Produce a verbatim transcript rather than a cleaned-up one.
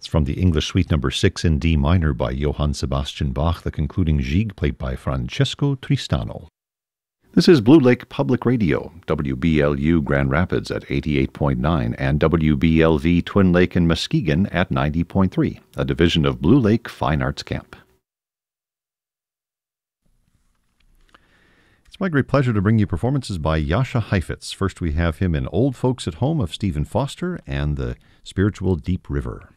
It's from the English Suite number six in D minor by Johann Sebastian Bach, the concluding Gigue played by Francesco Tristano. This is Blue Lake Public Radio, W B L U Grand Rapids at eighty-eight point nine and W B L V Twin Lake in Muskegon at ninety point three, a division of Blue Lake Fine Arts Camp. It's my great pleasure to bring you performances by Jascha Heifetz. First we have him in Old Folks at Home of Stephen Foster and the spiritual Deep River.